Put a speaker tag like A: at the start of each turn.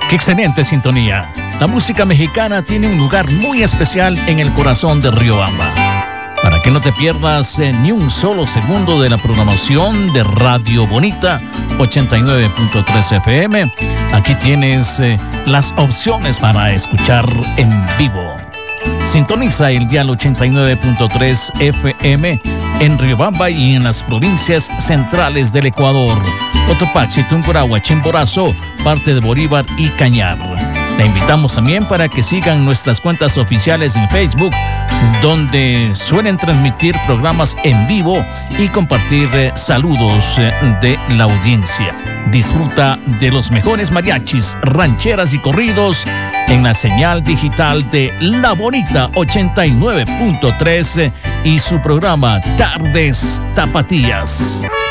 A: ¡Qué excelente sintonía! La música mexicana tiene un lugar muy especial en el corazón de Riobamba. Para que no te pierdas ni un solo segundo de la programación de Radio Bonita 89.3 FM, aquí tienes las opciones para escuchar en vivo. Sintoniza el dial 89.3 FM en Riobamba y en las provincias centrales del Ecuador: Cotopaxi, Tungurahua, Chimborazo, parte de Bolívar y Cañar. Le invitamos también para que sigan nuestras cuentas oficiales en Facebook, donde suelen transmitir programas en vivo y compartir saludos de la audiencia. Disfruta de los mejores mariachis, rancheras y corridos en la señal digital de La Bonita 89.3 y su programa Tardes Tapatías.